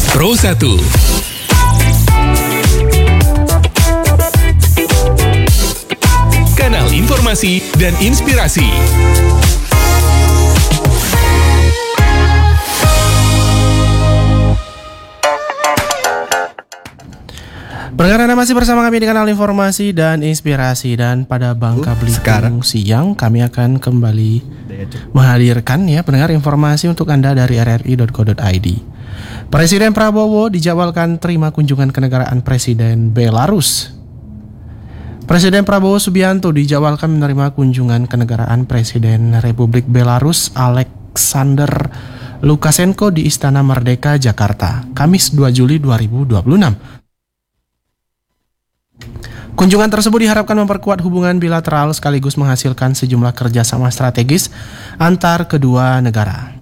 Pro 1. Kanal informasi dan inspirasi. Pendengar, Anda masih bersama kami di kanal informasi dan inspirasi, dan pada Bangka Belitung siang kami akan kembali menghadirkan pendengar informasi untuk Anda dari rri.co.id. Presiden Prabowo dijadwalkan terima kunjungan kenegaraan Presiden Belarus. Presiden Prabowo Subianto dijadwalkan menerima kunjungan kenegaraan Presiden Republik Belarus Alexander Lukashenko di Istana Merdeka, Jakarta, Kamis 2 Juli 2026. Kunjungan tersebut diharapkan memperkuat hubungan bilateral sekaligus menghasilkan sejumlah kerjasama strategis antar kedua negara.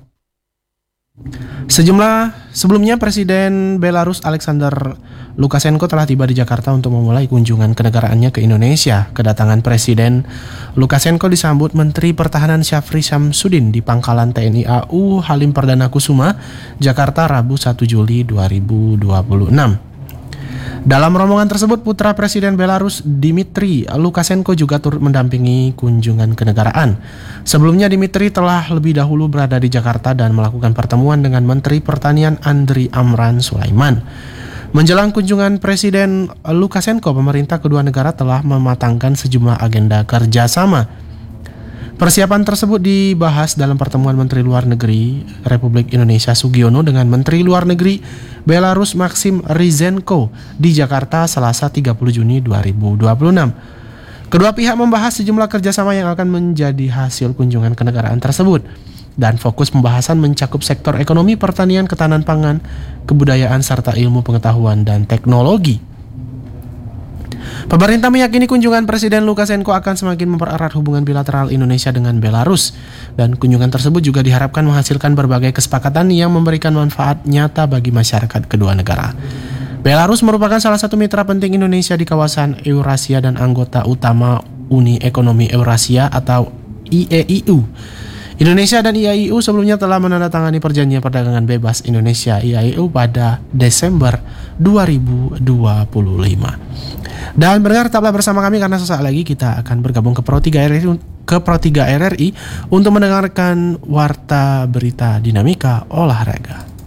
Sebelumnya Presiden Belarus Alexander Lukashenko telah tiba di Jakarta untuk memulai kunjungan kenegaraannya ke Indonesia. Kedatangan Presiden Lukashenko disambut Menteri Pertahanan Syafri Syamsuddin di Pangkalan TNI AU Halim Perdana Kusuma, Jakarta, Rabu 1 Juli 2026. Dalam rombongan tersebut, putra Presiden Belarus Dmitry Lukashenko juga turut mendampingi kunjungan kenegaraan. Sebelumnya Dmitry telah lebih dahulu berada di Jakarta dan melakukan pertemuan dengan Menteri Pertanian Andriy Amran Sulaiman. Menjelang kunjungan Presiden Lukashenko, pemerintah kedua negara telah mematangkan sejumlah agenda kerjasama. Persiapan tersebut dibahas dalam pertemuan Menteri Luar Negeri Republik Indonesia Sugiono dengan Menteri Luar Negeri Belarus Maxim Ryzhenko di Jakarta Selasa 30 Juni 2026. Kedua pihak membahas sejumlah kerjasama yang akan menjadi hasil kunjungan kenegaraan tersebut, dan fokus pembahasan mencakup sektor ekonomi, pertanian, ketahanan pangan, kebudayaan, serta ilmu pengetahuan dan teknologi. Pemerintah meyakini kunjungan Presiden Lukashenko akan semakin mempererat hubungan bilateral Indonesia dengan Belarus, dan kunjungan tersebut juga diharapkan menghasilkan berbagai kesepakatan yang memberikan manfaat nyata bagi masyarakat kedua negara. Belarus merupakan salah satu mitra penting Indonesia di kawasan Eurasia dan anggota utama Uni Ekonomi Eurasia atau IEIU. Indonesia dan IEIU sebelumnya telah menandatangani perjanjian perdagangan bebas Indonesia IEIU pada Desember 2025. Dan pendengar, tetaplah bersama kami karena sesaat lagi kita akan bergabung ke Pro 3 RRI untuk mendengarkan warta berita dinamika olahraga.